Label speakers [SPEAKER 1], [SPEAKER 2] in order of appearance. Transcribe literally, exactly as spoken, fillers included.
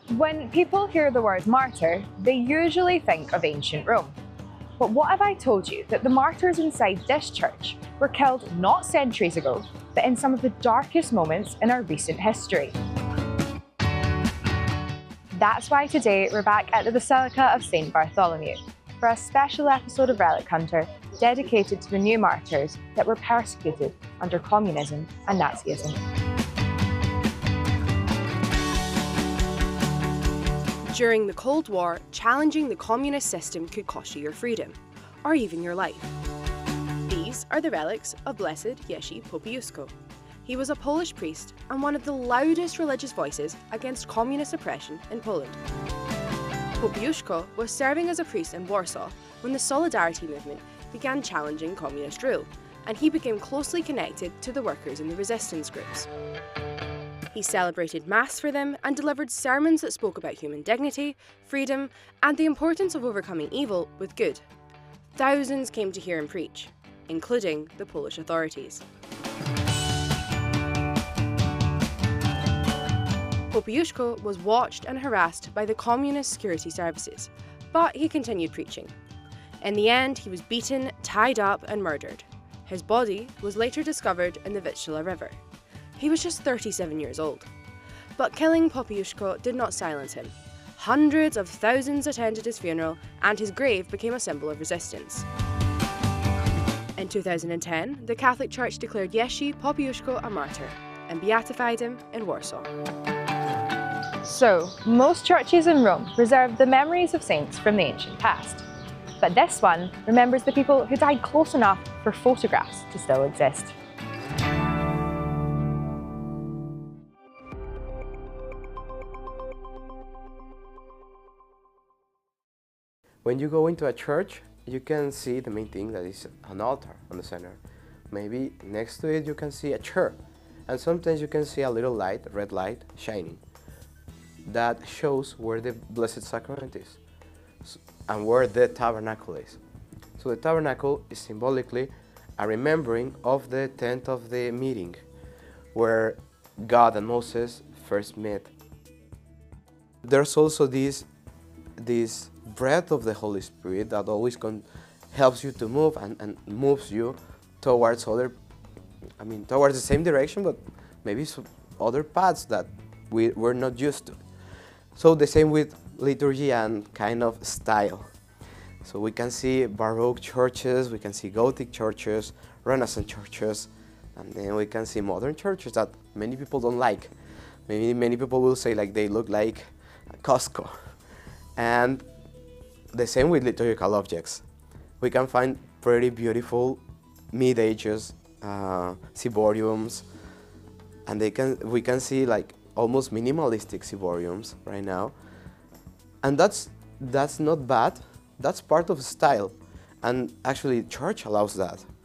[SPEAKER 1] When people hear the word martyr, they usually think of ancient Rome. But what if I told you that the martyrs inside this church were killed not centuries ago, but in some of the darkest moments in our recent history? That's why today we're back at the Basilica of Saint Bartholomew for a special episode of Relic Hunter dedicated to the new martyrs that were persecuted under communism and Nazism.
[SPEAKER 2] During the Cold War, challenging the communist system could cost you your freedom, or even your life. These are the relics of Blessed Jerzy Popiełuszko. He was a Polish priest and one of the loudest religious voices against communist oppression in Poland. Popiełuszko was serving as a priest in Warsaw when the Solidarity movement began challenging communist rule, and he became closely connected to the workers in the resistance groups. He celebrated Mass for them and delivered sermons that spoke about human dignity, freedom, and the importance of overcoming evil with good. Thousands came to hear him preach, including the Polish authorities. Popiełuszko was watched and harassed by the communist security services, but he continued preaching. In the end, he was beaten, tied up, and murdered. His body was later discovered in the Vistula River. He was just thirty-seven years old. But killing Popiełuszko did not silence him. Hundreds of thousands attended his funeral, and his grave became a symbol of resistance. In two thousand ten, the Catholic Church declared Jerzy Popiełuszko a martyr and beatified him in Warsaw.
[SPEAKER 1] So, most churches in Rome preserve the memories of saints from the ancient past. But this one remembers the people who died close enough for photographs to still exist.
[SPEAKER 3] When you go into a church, you can see the main thing, that is an altar on the center. Maybe next to it you can see a chair, and sometimes you can see a little light, a red light, shining. That shows where the Blessed Sacrament is and where the tabernacle is. So the tabernacle is symbolically a remembering of the tent of the meeting, where God and Moses first met. There's also this, this breath of the Holy Spirit that always con helps you to move and, and moves you towards other, I mean, towards the same direction, but maybe some other paths that we, we're not used to. So the same with liturgy and kind of style. So we can see Baroque churches, we can see Gothic churches, Renaissance churches, and then we can see modern churches that many people don't like. Maybe many people will say like they look like Costco. And the same with liturgical objects. We can find pretty beautiful mid-ages uh, ciboriums, and they can we can see like almost minimalistic ciboriums right now. And that's that's not bad. That's part of style, and actually church allows that.